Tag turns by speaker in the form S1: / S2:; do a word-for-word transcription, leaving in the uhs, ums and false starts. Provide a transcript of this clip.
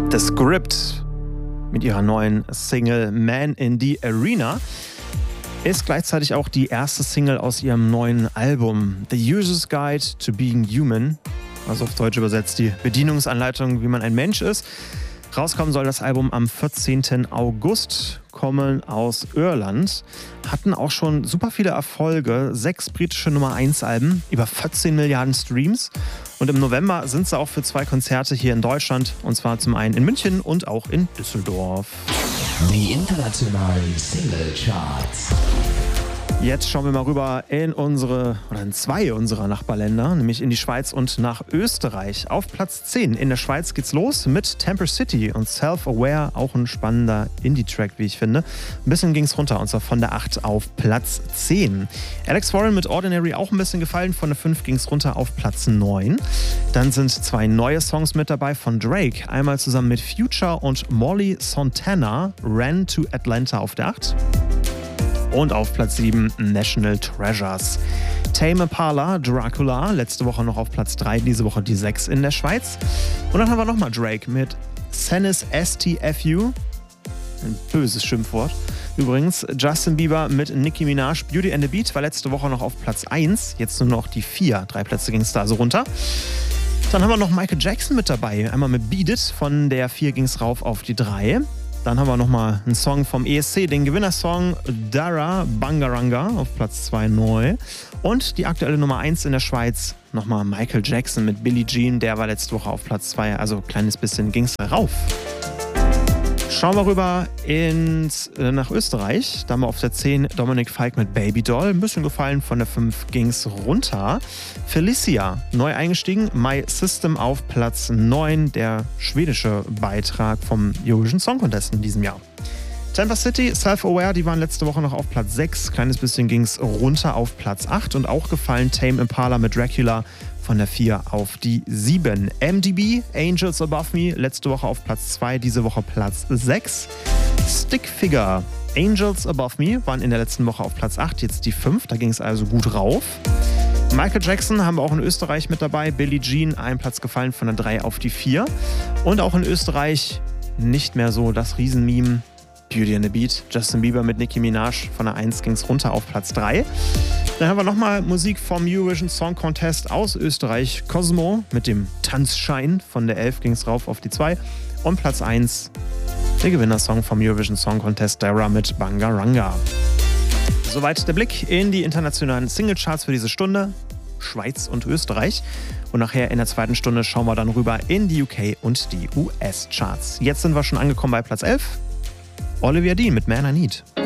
S1: The Script mit ihrer neuen Single Man in the Arena ist gleichzeitig auch die erste Single aus ihrem neuen Album The User's Guide to Being Human, also auf Deutsch übersetzt die Bedienungsanleitung, wie man ein Mensch ist. Rauskommen soll das Album am vierzehnten August, kommen aus Irland, hatten auch schon super viele Erfolge, sechs britische Nummer eins Alben, über vierzehn Milliarden Streams und im November sind sie auch für zwei Konzerte hier in Deutschland und zwar zum einen in München und auch in Düsseldorf.
S2: Die internationalen Single-Charts.
S1: Jetzt schauen wir mal rüber in unsere, oder in zwei unserer Nachbarländer, nämlich in die Schweiz und nach Österreich. Auf Platz zehn in der Schweiz geht's los mit Temper City und Self-Aware, auch ein spannender Indie-Track, wie ich finde. Ein bisschen ging's runter, und zwar von der acht auf Platz zehn. Alex Warren mit Ordinary auch ein bisschen gefallen, von der fünf ging's runter auf Platz neun. Dann sind zwei neue Songs mit dabei von Drake, einmal zusammen mit Future und Molly Santana, Ran to Atlanta auf der acht. Und auf Platz sieben National Treasures. Tame Impala, Dracula, letzte Woche noch auf Platz drei, diese Woche die sechs in der Schweiz. Und dann haben wir nochmal Drake mit Senis S T F U, ein böses Schimpfwort. Übrigens, Justin Bieber mit Nicki Minaj, Beauty and the Beat, war letzte Woche noch auf Platz eins, jetzt nur noch die vier, drei Plätze ging es da so runter. Dann haben wir noch Michael Jackson mit dabei, einmal mit Beat It, von der vier ging es rauf auf die drei. Dann haben wir nochmal einen Song vom E S C, den Gewinnersong Dara Bangaranga auf Platz zwei neu. Und die aktuelle Nummer eins in der Schweiz, nochmal Michael Jackson mit Billie Jean, der war letzte Woche auf Platz zwei, also ein kleines bisschen ging's rauf. Schauen wir rüber ins, äh, nach Österreich. Da haben wir auf der zehn Dominik Fike mit Baby Doll. Ein bisschen gefallen, von der fünf ging's runter. Felicia, neu eingestiegen. My System auf Platz neun. Der schwedische Beitrag vom Eurovision Song Contest in diesem Jahr. Temper City, Self-Aware, die waren letzte Woche noch auf Platz sechs. Kleines bisschen ging's runter auf Platz acht. Und auch gefallen Tame Impala mit Dracula von der vier auf die sieben. M D B, Angels Above Me, letzte Woche auf Platz zwei, diese Woche Platz sechs. Stickfigure, Angels Above Me, waren in der letzten Woche auf Platz acht, jetzt die fünf, da ging es also gut rauf. Michael Jackson haben wir auch in Österreich mit dabei, Billie Jean, ein Platz gefallen, von der drei auf die vier. Und auch in Österreich nicht mehr so das Riesenmeme, Beauty and the Beat, Justin Bieber mit Nicki Minaj, von der eins ging es runter auf Platz drei. Dann haben wir nochmal Musik vom Eurovision Song Contest aus Österreich, Cosmo mit dem Tanzschein, von der elf ging es rauf auf die zwei. Und Platz eins, der Gewinnersong vom Eurovision Song Contest, Dara mit Bangaranga. Soweit der Blick in die internationalen Singlecharts für diese Stunde, Schweiz und Österreich. Und nachher in der zweiten Stunde schauen wir dann rüber in die U K und die U S-Charts. Jetzt sind wir schon angekommen bei Platz elf. Olivia Dean mit Man I Need.